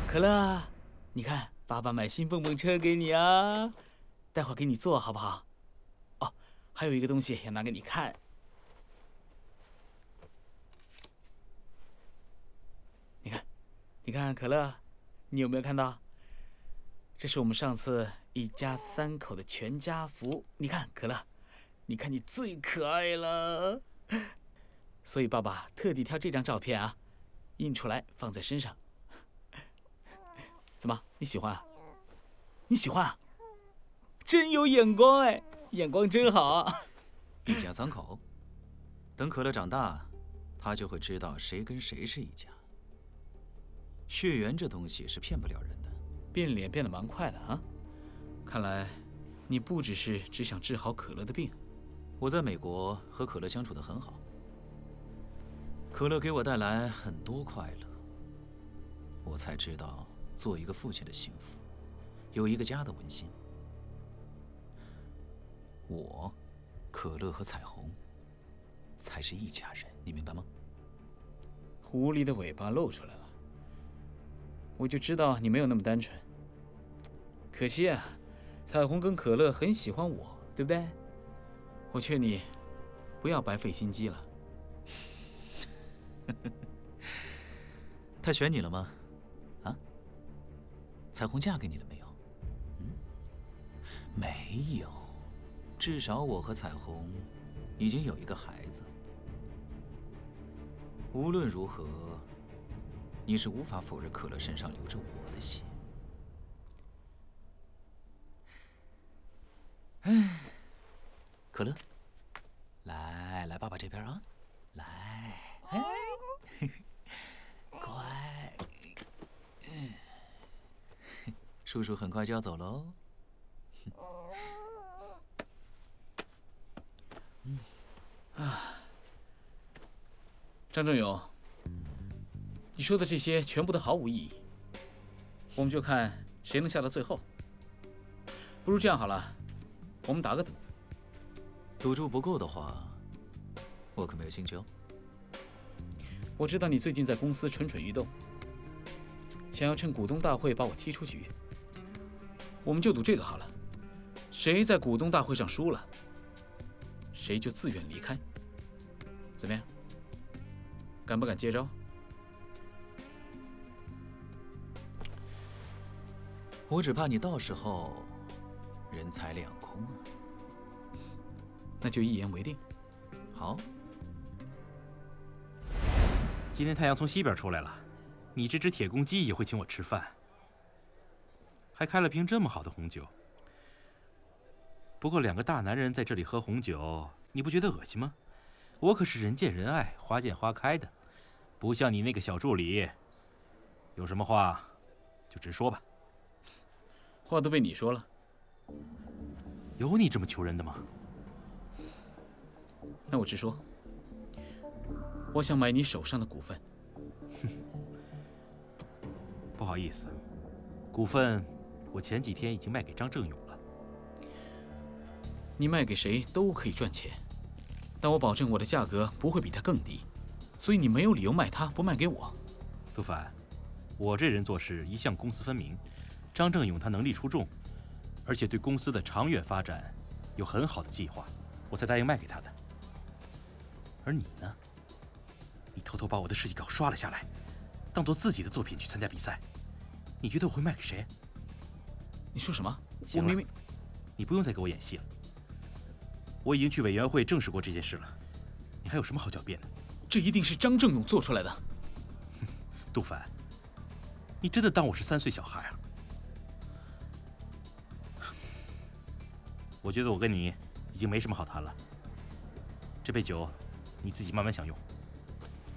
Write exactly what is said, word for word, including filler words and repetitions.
可乐，你看，爸爸买新蹦蹦车给你啊，待会儿给你坐好不好？哦，还有一个东西要拿给你看。你看，你看，可乐，你有没有看到？这是我们上次一家三口的全家福。你看，可乐，你看你最可爱了。所以爸爸特地挑这张照片啊，印出来放在身上。怎么，你喜欢啊？你喜欢啊？真有眼光哎，眼光真好啊！ 一家三口，等可乐长大，他就会知道谁跟谁是一家。血缘这东西是骗不了人的。 变脸变得蛮快的啊！看来你不只是只想治好可乐的病。 我在美国和可乐相处得很好，可乐给我带来很多快乐，我才知道做一个父亲的幸福，有一个家的温馨。我、可乐和彩虹才是一家人，你明白吗？ 狐狸的尾巴露出来了，我就知道你没有那么单纯。可惜啊，彩虹跟可乐很喜欢我，对不对？我劝你不要白费心机了。 他选你了吗？啊？彩虹嫁给你了没有？嗯，没有。至少我和彩虹已经有一个孩子。无论如何，你是无法否认可乐身上流着我的血。唉，可乐，来来爸爸这边啊，来，哎，乖，嗯，叔叔很快就要走喽。 嗯，啊，张正勇，你说的这些全部都毫无意义，我们就看谁能笑到最后。不如这样好了。我们打个赌， 赌注不够的话，我可没有兴趣哦。 我知道你最近在公司蠢蠢欲动，想要趁股东大会把我踢出局。我们就赌这个好了，谁在股东大会上输了，谁就自愿离开。怎么样？敢不敢接招？ 我只怕你到时候人财两空啊。 那就一言为定。 好。 今天太阳从西边出来了，你这只铁公鸡也会请我吃饭，还开了瓶这么好的红酒。不过两个大男人在这里喝红酒，你不觉得恶心吗？我可是人见人爱、花见花开的，不像你那个小助理。有什么话就直说吧。 话都被你说了。 有你这么求人的吗？ 那我直说，我想买你手上的股份。 不好意思，股份我前几天已经卖给张正勇了。 你卖给谁都可以赚钱，但我保证我的价格不会比他更低，所以你没有理由卖他不卖给我。 杜凡，我这人做事一向公私分明，张正勇他能力出众，而且对公司的长远发展有很好的计划，我才答应卖给他的。而你呢？你偷偷把我的设计稿刷了下来，当做自己的作品去参加比赛。你觉得我会卖给谁？ 你说什么？ 我明明……你不用再给我演戏了。我已经去委员会证实过这件事了，你还有什么好狡辩的？ 这一定是张正勇做出来的。 杜凡，你真的当我是三岁小孩啊？我觉得我跟你已经没什么好谈了。这杯酒，你自己慢慢享用。